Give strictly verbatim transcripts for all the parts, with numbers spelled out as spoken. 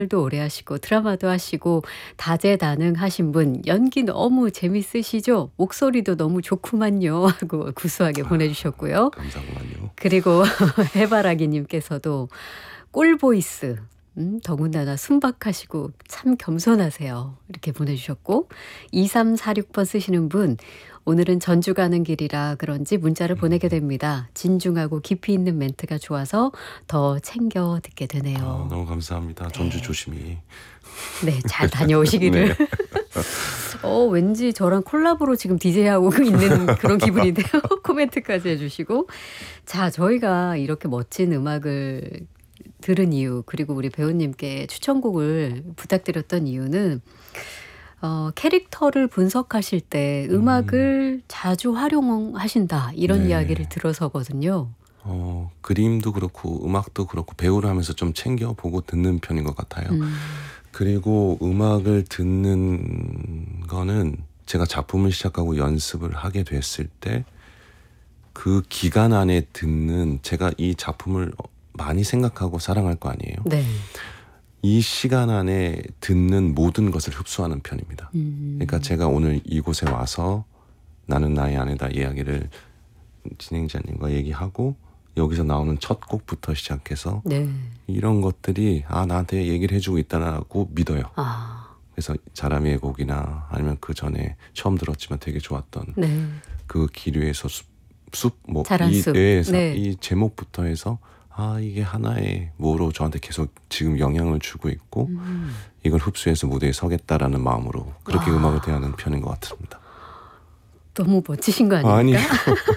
도 오래 하시고 드라마도 하시고 다재다능하신 분 연기 너무 재밌으시죠? 목소리도 너무 좋구만요 하고 구수하게 보내주셨고요. 감사하구만요. 그리고 해바라기 님께서도 꿀보이스 음, 더군다나 순박하시고 참 겸손하세요. 이렇게 보내주셨고 이삼사육 번 쓰시는 분 오늘은 전주 가는 길이라 그런지 문자를 보내게 됩니다. 진중하고 깊이 있는 멘트가 좋아서 더 챙겨 듣게 되네요. 아, 너무 감사합니다. 전주 네. 조심히. 네, 잘 다녀오시기를. 네. 어, 왠지 저랑 콜라보로 지금 디제이하고 있는 그런 기분인데요. 코멘트까지 해주시고. 자, 저희가 이렇게 멋진 음악을 들은 이유 그리고 우리 배우님께 추천곡을 부탁드렸던 이유는 어, 캐릭터를 분석하실 때 음악을 음. 자주 활용하신다 이런 네. 이야기를 들어서거든요. 어, 그림도 그렇고 음악도 그렇고 배우를 하면서 좀 챙겨보고 듣는 편인 것 같아요. 음. 그리고 음악을 듣는 거는 제가 작품을 시작하고 연습을 하게 됐을 때 그 기간 안에 듣는 제가 이 작품을 많이 생각하고 사랑할 거 아니에요. 네. 이 시간 안에 듣는 모든 것을 흡수하는 편입니다. 음. 그러니까 제가 오늘 이곳에 와서 나는 나의 아내다 이야기를 진행자님과 얘기하고 여기서 나오는 첫 곡부터 시작해서 네. 이런 것들이 아 나한테 얘기를 해주고 있다라고 믿어요. 아. 그래서 자라미의 곡이나 아니면 그 전에 처음 들었지만 되게 좋았던 네. 그 기류에서 숲, 숲 뭐 자란 이, 숲. 예, 네. 이 제목부터 해서 아 이게 하나의 뭐로 저한테 계속 지금 영향을 주고 있고 음. 이걸 흡수해서 무대에 서겠다라는 마음으로 그렇게 아. 음악을 대하는 편인 것 같습니다. 너무 멋지신 거 아닙니까? 아니요.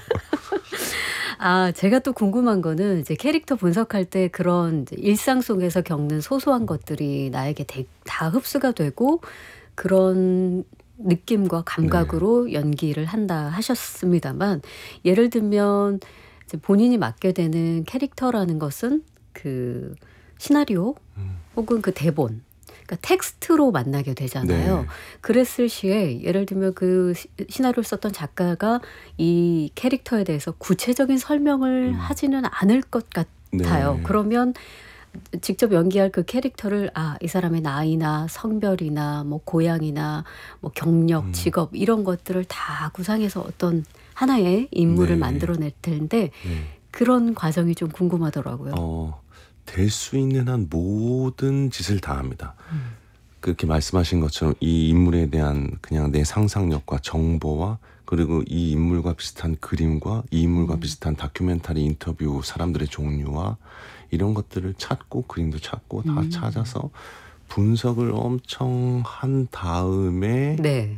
아, 제가 또 궁금한 거는 이제 캐릭터 분석할 때 그런 이제 일상 속에서 겪는 소소한 것들이 나에게 대, 다 흡수가 되고 그런 느낌과 감각으로 네. 연기를 한다 하셨습니다만 예를 들면 이제 본인이 맡게 되는 캐릭터라는 것은 그 시나리오 음. 혹은 그 대본 그러니까 텍스트로 만나게 되잖아요. 네. 그랬을 시에 예를 들면 그 시나리오를 썼던 작가가 이 캐릭터에 대해서 구체적인 설명을 음. 하지는 않을 것 같아요. 네. 그러면 직접 연기할 그 캐릭터를 아, 이 사람의 나이나 성별이나 뭐 고향이나 뭐 경력, 음. 직업 이런 것들을 다 구상해서 어떤 하나의 인물을 네. 만들어낼 텐데 네. 그런 과정이 좀 궁금하더라고요. 어, 될 수 있는 한 모든 짓을 다 합니다. 음. 그렇게 말씀하신 것처럼 이 인물에 대한 그냥 내 상상력과 정보와 그리고 이 인물과 비슷한 그림과 이 인물과 음. 비슷한 비슷한 다큐멘터리 인터뷰 사람들의 종류와 이런 것들을 찾고 그림도 찾고 다 음. 찾아서 분석을 엄청 한 다음에 네.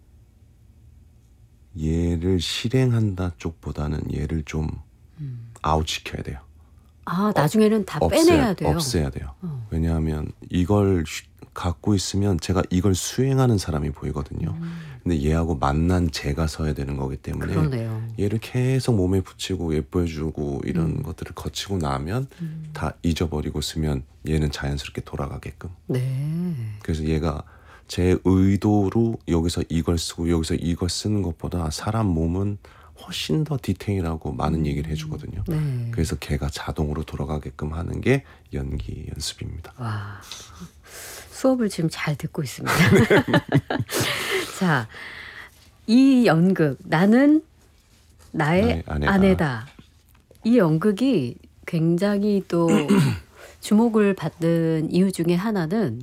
얘를 실행한다 쪽보다는 얘를 좀 음. 아웃시켜야 돼요. 아, 나중에는 다 없애야, 빼내야 돼요. 없애야 돼요. 어. 왜냐하면 이걸 쉬, 갖고 있으면 제가 이걸 수행하는 사람이 보이거든요. 음. 근데 얘하고 만난 제가 서야 되는 거기 때문에 그러네요. 얘를 계속 몸에 붙이고 예뻐해주고 이런 음. 것들을 거치고 나면 음. 다 잊어버리고 쓰면 얘는 자연스럽게 돌아가게끔. 네. 그래서 얘가 제 의도로 여기서 이걸 쓰고 여기서 이걸 쓰는 것보다 사람 몸은 훨씬 더 디테일하고 많은 음. 얘기를 해주거든요. 네. 그래서 걔가 자동으로 돌아가게끔 하는 게 연기 연습입니다. 와, 수업을 지금 잘 듣고 있습니다. 자, 이 연극 나는 나의, 나의 아내다. 아내다. 이 연극이 굉장히 또 주목을 받는 이유 중에 하나는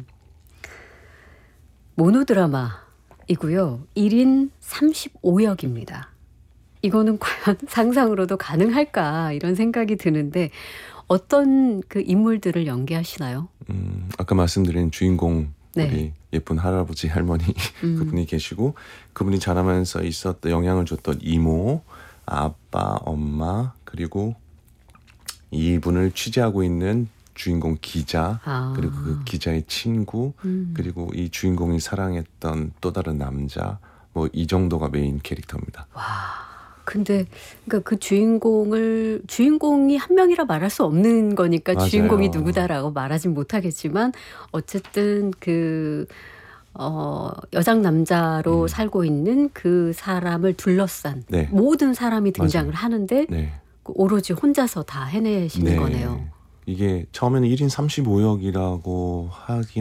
모노드라마이고요. 일 인 삼십오 역입니다. 이거는 과연 상상으로도 가능할까 이런 생각이 드는데 어떤 그 인물들을 연기하시나요? 음, 아까 말씀드린 주인공 네. 우리 예쁜 할아버지 할머니 음. 그분이 계시고 그분이 자라면서 있었던 영향을 줬던 이모, 아빠, 엄마 그리고 이분을 취재하고 있는 주인공 기자 아. 그리고 그 기자의 친구 음. 그리고 이 주인공이 사랑했던 또 다른 남자 뭐 이 정도가 메인 캐릭터입니다. 와. 근데 그러니까 그 주인공을 주인공이 한 명이라 말할 수 없는 거니까 맞아요. 주인공이 누구다라고 말하진 못하겠지만 어쨌든 그 어, 여장 남자로 음. 살고 있는 그 사람을 둘러싼 네. 모든 사람이 등장을 맞아요. 하는데 네. 오로지 혼자서 다 해내시는 네. 거네요. 이게 처음에는 일 인 삼십오 역이라고 하긴